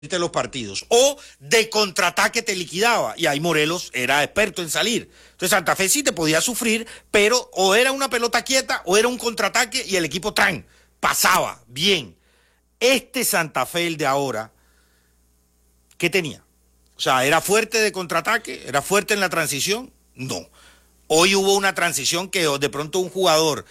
los partidos, o de contraataque te liquidaba, y ahí Morelos era experto en salir. Entonces Santa Fe sí te podía sufrir, pero o era una pelota quieta o era un contraataque y el equipo pasaba bien. Este Santa Fe, el de ahora, ¿qué tenía? O sea, ¿era fuerte de contraataque? ¿Era fuerte en la transición? No. Hoy hubo una transición que de pronto un jugador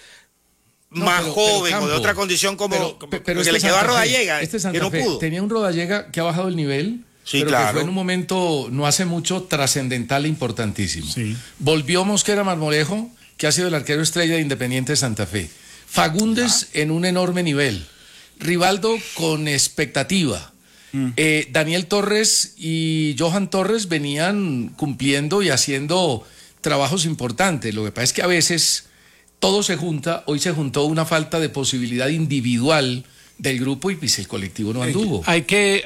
más joven Campo, o de otra condición como pero que le quedó a Rodallega, que no pudo. Tenía un Rodallega que ha bajado el nivel, sí, pero claro, que fue en un momento no hace mucho trascendental e importantísimo. Sí. Volvió Mosquera Marmolejo, que ha sido el arquero estrella de Independiente de Santa Fe. Fagundes en un enorme nivel. Rivaldo con expectativa. Daniel Torres y Johan Torres venían cumpliendo y haciendo trabajos importantes. Lo que pasa es que a veces todo se junta. Hoy se juntó una falta de posibilidad individual del grupo y pues el colectivo no anduvo. Hay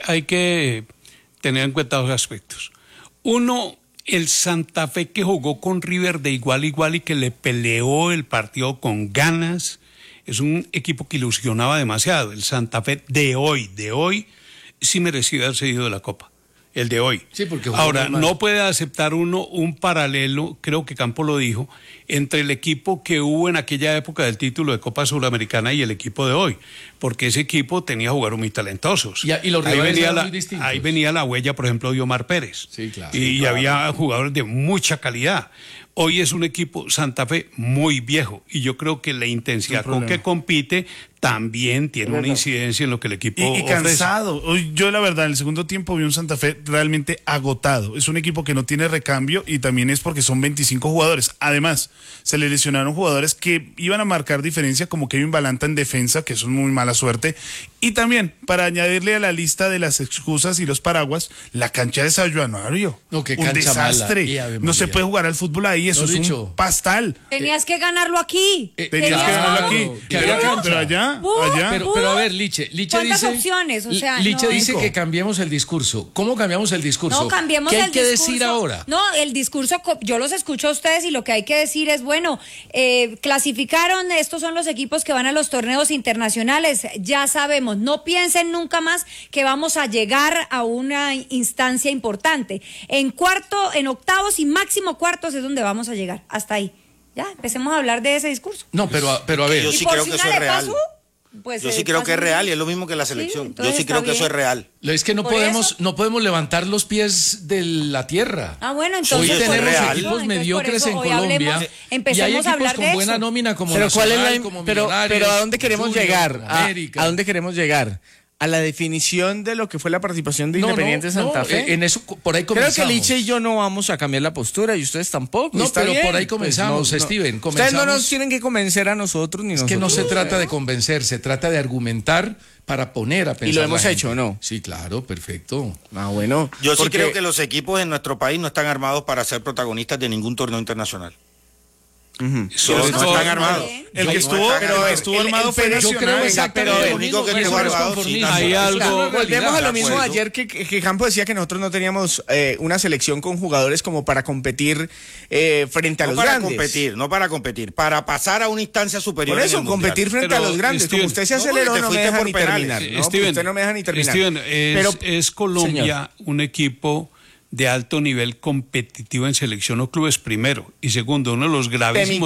que tener en cuenta dos aspectos. Uno, el Santa Fe que jugó con River de igual a igual y que le peleó el partido con ganas, es un equipo que ilusionaba demasiado. El Santa Fe de hoy, sí merecía haber seguido de la Copa. El de hoy. Sí, porque ahora, no puede aceptar uno un paralelo, creo que Campo lo dijo, entre el equipo que hubo en aquella época del título de Copa Sudamericana y el equipo de hoy, porque ese equipo tenía jugadores muy talentosos. Y los rivales eran muy distintos. Ahí venía la huella, por ejemplo, de Omar Pérez. Sí, claro. Y había jugadores de mucha calidad. Hoy es un equipo Santa Fe muy viejo y yo creo que la intensidad con que compite también tiene una incidencia en lo que el equipo y cansado. Hoy yo la verdad en el segundo tiempo vi un Santa Fe realmente agotado. Es un equipo que no tiene recambio y también es porque son 25 jugadores. Además, se le lesionaron jugadores que iban a marcar diferencia como Kevin Balanta en defensa, que eso es muy mala suerte. Y también, para añadirle a la lista de las excusas y los paraguas, la cancha de San Januario. No, qué un cancha desastre. Mala. No se puede jugar al fútbol ahí, eso es un pastal. Tenías que ganarlo aquí. Tenías que ganarlo aquí. Pero allá. Pero a ver, Liche ¿cuántas dice, opciones? O sea, Liche no. dice que cambiemos el discurso. ¿Cómo cambiamos el discurso? No, cambiemos ¿Qué hay el que discurso. decir ahora? No, el discurso, yo los escucho a ustedes y lo que hay que decir es, bueno, clasificaron, estos son los equipos que van a los torneos internacionales, ya sabemos, no piensen nunca más que vamos a llegar a una instancia importante. En octavos y máximo cuartos es donde vamos a llegar, hasta ahí. Ya, empecemos a hablar de ese discurso. No, pero a ver. Yo sí creo que eso es real. Yo sí creo que es real y es lo mismo que la selección. Yo sí creo que eso es real. Es que no podemos levantar los pies de la tierra. Ah, bueno, entonces hoy tenemos real. equipos mediocres en Colombia. Empecemos y hay a hablar con de buena eso. nómina como pero Nacional, ¿cuál es como pero Millonarios, ¿a dónde queremos Junior, llegar? ¿A dónde queremos llegar? A la definición de lo que fue la participación de Independiente Santa Fe. En eso, por ahí comenzamos. Creo que Liche y yo no vamos a cambiar la postura y ustedes tampoco. No, pero bien. por ahí comenzamos, pues Steven. Ustedes no nos tienen que convencer a nosotros ni es nosotros. que no se trata de convencer, se trata de argumentar para poner a pensar. Y lo hemos la hecho, gente. ¿no? Sí, claro, perfecto. Ah, bueno. Yo sí creo que los equipos en nuestro país no están armados para ser protagonistas de ningún torneo internacional. No están armados. El que estuvo armado fue Nacional. Pero el único que estuvo armado hay algo. Volvemos a lo mismo ayer que Campo decía que nosotros no teníamos una selección con jugadores como para competir frente a los grandes. No para competir, para pasar a una instancia superior. Por eso, en el competir mundial. frente a los grandes. Steven, como usted se aceleró, no me deja ni terminar. Steven, usted no me deja ni terminar. Steven, es Colombia un equipo de alto nivel competitivo en selección o clubes primero, y segundo, uno de los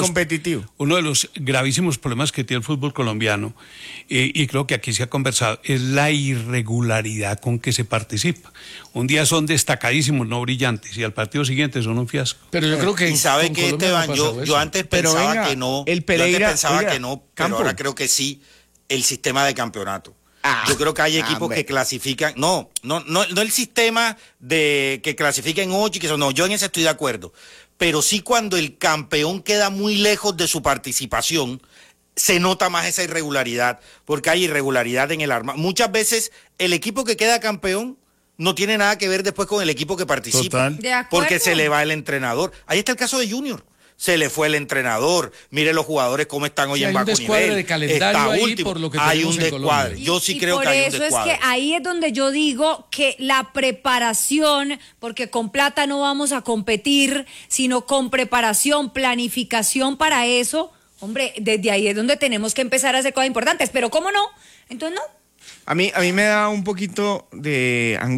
gravísimos problemas que tiene el fútbol colombiano, y creo que aquí se ha conversado, es la irregularidad con que se participa. Un día son destacadísimos, no brillantes, y al partido siguiente son un fiasco. Pero yo creo que y sabe que Esteban, yo antes pensaba que no, pero ahora creo que sí, el sistema de campeonato. Yo creo que hay equipos que clasifican, no el sistema de que clasifiquen 8 y que eso, no, yo en ese estoy de acuerdo, pero sí cuando el campeón queda muy lejos de su participación, se nota más esa irregularidad, porque hay irregularidad en el arma. Muchas veces el equipo que queda campeón no tiene nada que ver después con el equipo que participa, porque se le va el entrenador. Ahí está el caso de Junior. Se le fue el entrenador. Mire los jugadores cómo están hoy en bajo nivel. Hay un descuadre de calendario ahí por lo que hay un descuadre. Colombia. Yo sí creo que hay un descuadre. Por eso es que ahí es donde yo digo que la preparación, porque con plata no vamos a competir, sino con preparación, planificación para eso, hombre, desde ahí es donde tenemos que empezar a hacer cosas importantes. Pero ¿cómo no? Entonces no. A mí me da un poquito de